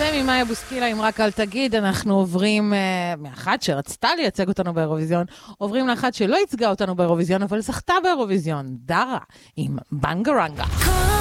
וממאיה בוסקילה, אם רק אל תגיד, אנחנו עוברים מאחת שרצתה לייצג אותנו באירוויזיון, עוברים לאחת שלא ייצגה אותנו באירוויזיון, אבל זכתה באירוויזיון, דרה, עם בנגרנגה.